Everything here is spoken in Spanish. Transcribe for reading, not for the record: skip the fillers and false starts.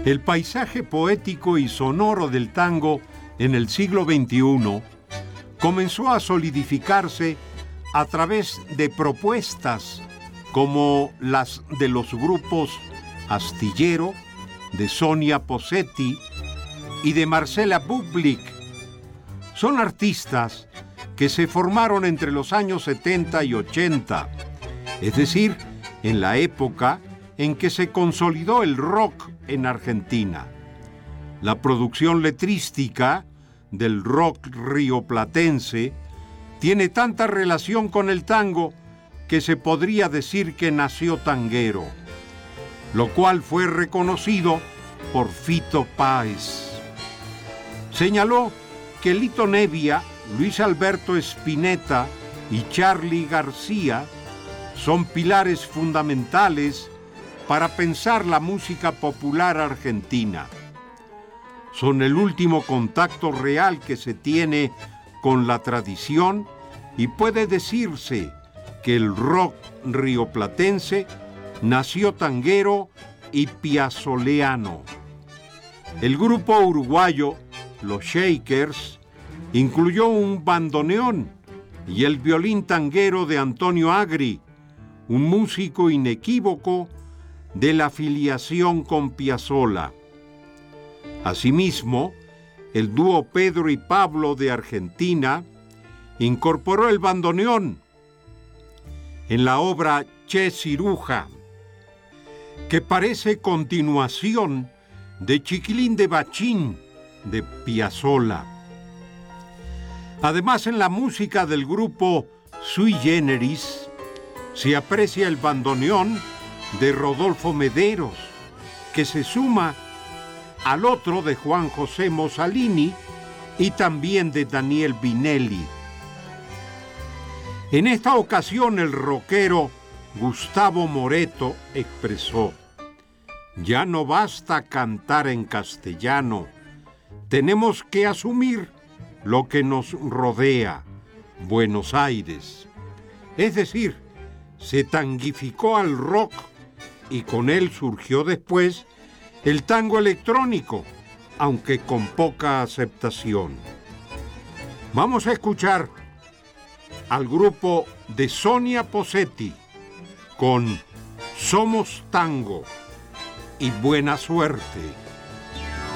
El paisaje poético y sonoro del tango en el siglo XXI comenzó a solidificarse a través de propuestas como las de los grupos Astillero, de Sonia Posetti y de Marcela Bublik. Son artistas que se formaron entre los años 70 y 80, es decir, en la época en que se consolidó el rock en Argentina. La producción letrística del rock rioplatense tiene tanta relación con el tango que se podría decir que nació tanguero, lo cual fue reconocido por Fito Páez. Señaló que Lito Nebbia, Luis Alberto Spinetta y Charly García son pilares fundamentales para pensar la música popular argentina. Son el último contacto real que se tiene con la tradición y puede decirse que el rock rioplatense nació tanguero y piazzoleano. El grupo uruguayo, los Shakers, incluyó un bandoneón y el violín tanguero de Antonio Agri, un músico inequívoco de la filiación con Piazzolla. Asimismo, el dúo Pedro y Pablo de Argentina incorporó el bandoneón en la obra Che Ciruja, que parece continuación de Chiquilín de Bachín de Piazzolla. Además, en la música del grupo Sui Generis se aprecia el bandoneón de Rodolfo Mederos, que se suma al otro de Juan José Mossalini y también de Daniel Vinelli. En esta ocasión el rockero Gustavo Moreto expresó: ya no basta cantar en castellano, tenemos que asumir lo que nos rodea, Buenos Aires. Es decir, se tanguificó al rock y con él surgió después el tango electrónico, aunque con poca aceptación. Vamos a escuchar al grupo de Sonia Posetti con Somos Tango y Buena Suerte.